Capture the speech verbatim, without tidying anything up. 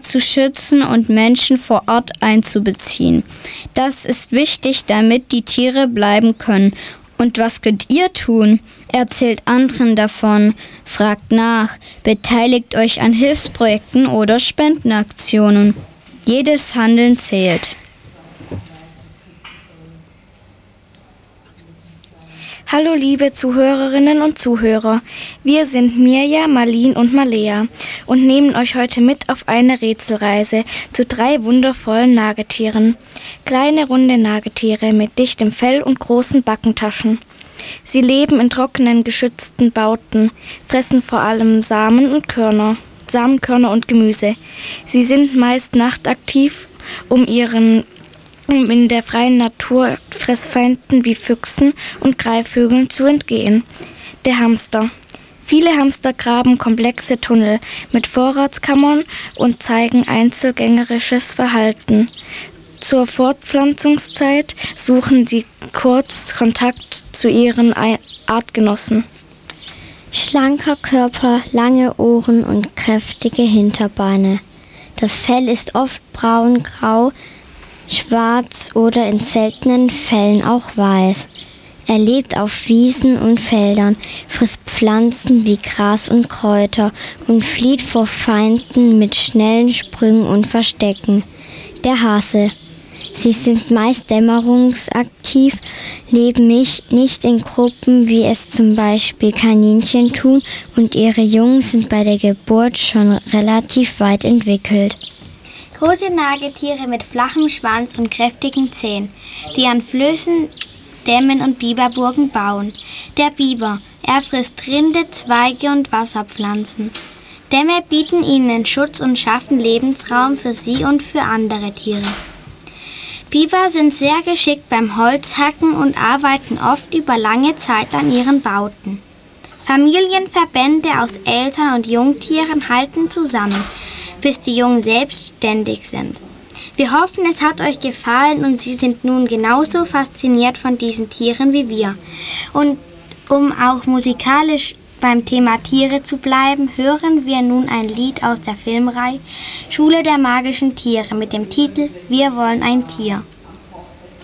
zu schützen und Menschen vor Ort einzubeziehen. Das ist wichtig, damit die Tiere bleiben können. Und was könnt ihr tun? Erzählt anderen davon, fragt nach, beteiligt euch an Hilfsprojekten oder Spendenaktionen. Jedes Handeln zählt. Hallo liebe Zuhörerinnen und Zuhörer, wir sind Mirja, Marlin und Malea und nehmen euch heute mit auf eine Rätselreise zu drei wundervollen Nagetieren. Kleine runde Nagetiere mit dichtem Fell und großen Backentaschen. Sie leben in trockenen, geschützten Bauten, fressen vor allem Samen und Körner, Samenkörner und Gemüse. Sie sind meist nachtaktiv, um ihren um in der freien Natur Fressfeinden wie Füchsen und Greifvögeln zu entgehen. Der Hamster. Viele Hamster graben komplexe Tunnel mit Vorratskammern und zeigen einzelgängerisches Verhalten. Zur Fortpflanzungszeit suchen sie kurz Kontakt zu ihren Artgenossen. Schlanker Körper, lange Ohren und kräftige Hinterbeine. Das Fell ist oft braun-grau, schwarz oder in seltenen Fällen auch weiß. Er lebt auf Wiesen und Feldern, frisst Pflanzen wie Gras und Kräuter und flieht vor Feinden mit schnellen Sprüngen und Verstecken. Der Hase. Sie sind meist dämmerungsaktiv, leben nicht, nicht in Gruppen, wie es zum Beispiel Kaninchen tun, und ihre Jungen sind bei der Geburt schon relativ weit entwickelt. Große Nagetiere mit flachem Schwanz und kräftigen Zähnen, die an Flößen, Dämmen und Biberburgen bauen. Der Biber, er frisst Rinde, Zweige und Wasserpflanzen. Dämme bieten ihnen Schutz und schaffen Lebensraum für sie und für andere Tiere. Biber sind sehr geschickt beim Holzhacken und arbeiten oft über lange Zeit an ihren Bauten. Familienverbände aus Eltern- und Jungtieren halten zusammen, bis die Jungen selbstständig sind. Wir hoffen, es hat euch gefallen und Sie sind nun genauso fasziniert von diesen Tieren wie wir. Und um auch musikalisch beim Thema Tiere zu bleiben, hören wir nun ein Lied aus der Filmreihe Schule der magischen Tiere mit dem Titel Wir wollen ein Tier.